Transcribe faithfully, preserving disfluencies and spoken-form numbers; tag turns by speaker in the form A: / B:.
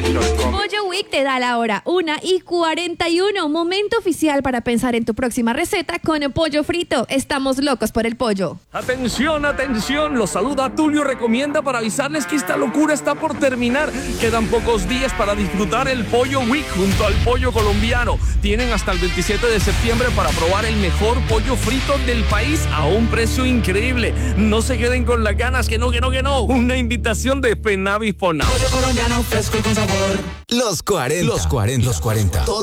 A: Pollo Week te da la hora una y cuarenta y uno. Momento oficial para pensar en tu próxima receta con el pollo frito. Estamos locos por el pollo.
B: Atención, atención. Los saluda Tulio Recomienda para avisarles que esta locura está por terminar. Quedan pocos días para disfrutar el Pollo Week junto al pollo colombiano. Tienen hasta el veintisiete de septiembre para probar el mejor pollo frito del país a un precio increíble. No se queden con las ganas, que no, que no, que no. Una invitación de Penavis Ponao.
C: Pollo colombiano fresco y con sabor.
D: Los cuarenta. Los cuarenta. Los cuarenta.